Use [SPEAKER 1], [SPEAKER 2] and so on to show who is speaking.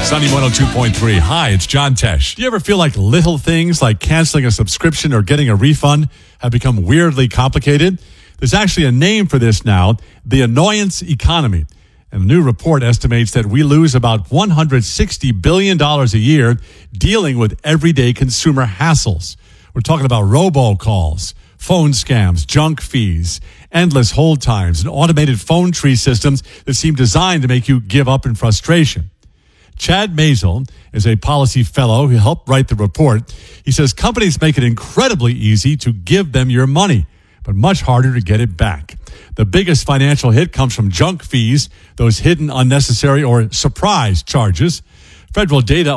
[SPEAKER 1] Sunny 102.3. Hi, it's John Tesh. Do you ever feel like little things like canceling a subscription or getting a refund have become weirdly complicated? There's actually a name for this now, the annoyance economy. And a new report estimates that we lose about $160 billion a year dealing with everyday consumer hassles. We're talking about robocalls, phone scams, junk fees, endless hold times, and automated phone tree systems that seem designed to make you give up in frustration. Chad Mazel is a policy fellow who helped write the report. He says companies make it incredibly easy to give them your money, but much harder to get it back. The biggest financial hit comes from junk fees, those hidden, unnecessary, or surprise charges. Federal data